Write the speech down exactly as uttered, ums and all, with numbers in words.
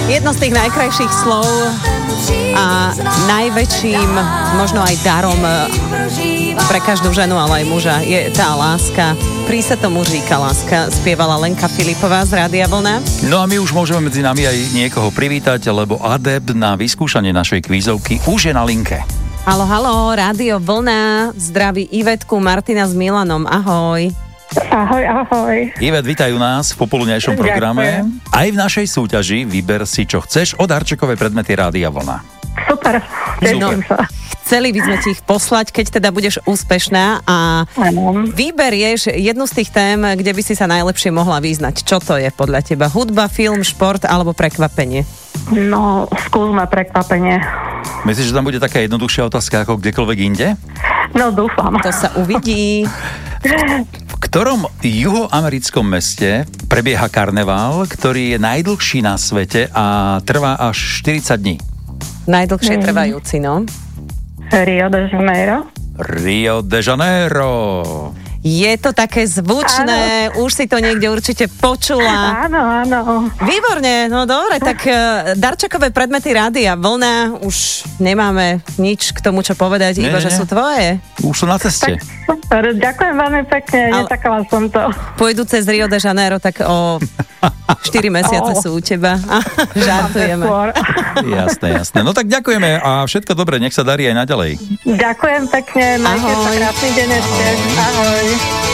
Jedno z tých najkrajších slov a najväčším možno aj darom pre každú ženu, ale aj muža je tá láska. Prí sa tomu říka láska, spievala Lenka Filipová z Rádia Vlna. No a my už môžeme medzi nami aj niekoho privítať, lebo adept na vyskúšanie našej kvízovky už je na linke. Halo, halo, Rádio Vlna, zdraví Ivetku, Martina s Milanom, ahoj. Ahoj, ahoj. Ivet, vítaj u nás v popoludňajšom programe. Ďakujem. Aj v našej súťaži Vyber si, čo chceš od darčekové predmety Rádia Vlna. Super, teším sa. Chceli by sme ti ich poslať, keď teda budeš úspešná a ano. vyberieš jednu z tých tém, kde by si sa najlepšie mohla vyznať. Čo to je podľa teba? Hudba, film, šport alebo prekvapenie? No, skúsme prekvapenie. Myslíš, že tam bude taká jednoduchšia otázka ako kdekoľvek inde? No, dúfam. To sa uvidí. V ktorom juhoamerickom meste prebieha karneval, ktorý je najdlhší na svete a trvá až štyridsať dní? Najdlhšie mm. trvajúci, no. Rio de Janeiro. Rio de Janeiro. Je to také zvučné, áno. Už si to niekde určite počula. Áno, áno. Výborne, no dobre, tak uh, darčekové predmety Rádia Vlna, už nemáme nič k tomu, čo povedať, nie, iba, nie, že nie. Sú tvoje. Už sú na ceste. Tak, super, ďakujem veľmi pekne, ale nečakala som to. Pôjdu cez Rio de Janeiro, tak o štyri mesiace oh. sú u teba. Žartujeme. Jasné, jasné. No tak ďakujeme a všetko dobre, nech sa darí aj naďalej. Ďakujem pekne, majte sa, krásny deň ešte. Ahoj.